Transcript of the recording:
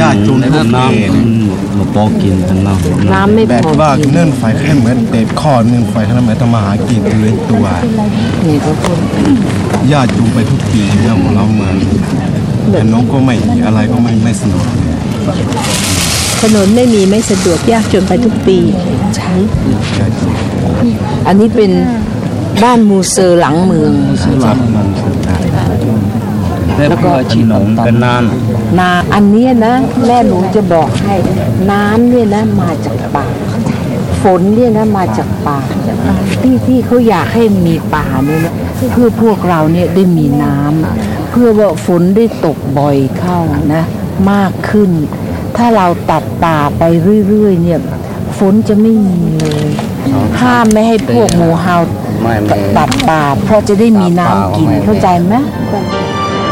ากจนทุกน้ำมาปอกินกันน้ำไม่พอแบบว่าเนื่นไฟแค่เหมือนเตะข้อเนื่นไฟขนาดไหนต้องมาหากินเลยตัวนี่ก็พูดญาติจูงไปทุกปีเรื่องของเราเหมือนแต่น้องก็ไม่อะไรก็ไม่สนุกถนนไม่มีไม่สะดวกยากจนไปทุกปีใช่อันนี้เป็นบ้านมูเซอร์หลังเมืองแล้วก็ถนนกันนาอันนี้นะแม่หนูจะบอกให้น้ำเนี่ยนะมาจากป่าฝนเนี่ยนะมาจากป่าที่เขาอยากให้มีป่าเนี่ยนะเพื่อพวกเราเนี่ยได้มีน้ำเพื่อว่าฝนได้ตกบ่อยเข้านะมากขึ้นถ้าเราตัดป่าไปเรื่อยๆเนี่ยฝนจะไม่มีเลยห้ามไม่ให้พวกหมูเห่าตัดป่าเพราะจะได้มีน้ำกินเข้าใจไหม